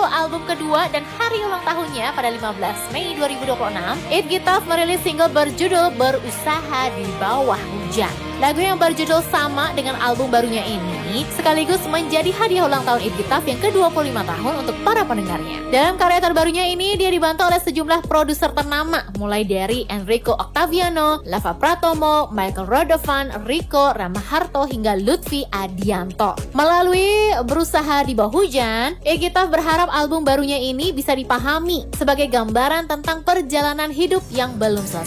album kedua dan hari ulang tahunnya pada 15 Mei 2026, It Gitaf merilis single berjudul Berusaha di Bawah Hujan. Lagu yang berjudul sama dengan album barunya ini sekaligus menjadi hadiah ulang tahun It Gitaf yang ke-25 tahun untuk para pendengarnya. Dalam karya terbarunya ini, dia dibantu oleh sejumlah produser ternama, mulai dari Enrico Octaviano, Lava Pratomo, Michael Rodovan, Rico, Ramaharto, hingga Lutfi Adianto. Melalui Berusaha di Bawah Hujan, It Gitaf berharap album barunya ini bisa dipahami sebagai gambaran tentang perjalanan hidup yang belum selesai.